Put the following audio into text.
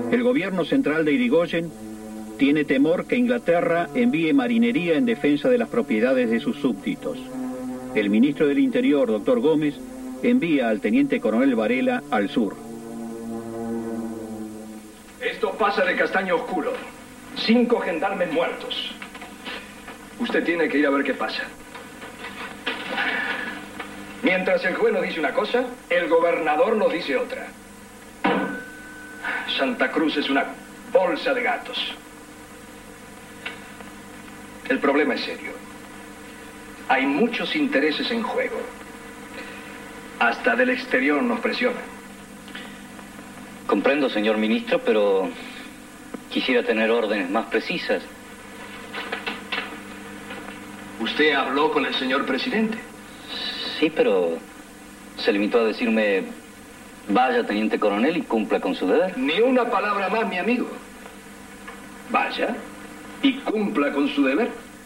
El gobierno central de Irigoyen tiene temor que Inglaterra envíe marinería en defensa de las propiedades de sus súbditos. El ministro del Interior, doctor Gómez, envía al teniente coronel Varela al sur. Esto pasa de castaño oscuro. 5 gendarmes muertos. Usted tiene que ir a ver qué pasa. Mientras el juez nos dice una cosa, el gobernador nos dice otra. Santa Cruz es una bolsa de gatos. El problema es serio. Hay muchos intereses en juego. Hasta del exterior nos presionan. Comprendo, señor ministro, pero quisiera tener órdenes más precisas. ¿Usted habló con el señor presidente? Sí, pero se limitó a decirme: vaya, teniente coronel, y cumpla con su deber. Ni una palabra más, mi amigo. Vaya y cumpla con su deber.